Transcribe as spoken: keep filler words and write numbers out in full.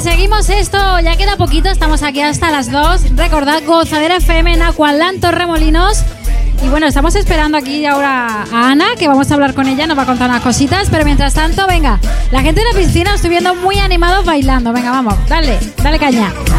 seguimos esto, ya queda poquito, estamos aquí hasta las dos. Recordad, Gozadera F M en Aqualand Torremolinos. Y bueno, estamos esperando aquí ahora a Ana, que vamos a hablar con ella, nos va a contar unas cositas. Pero mientras tanto, venga, la gente de la piscina estoy viendo muy animados bailando. Venga, vamos, dale, dale caña.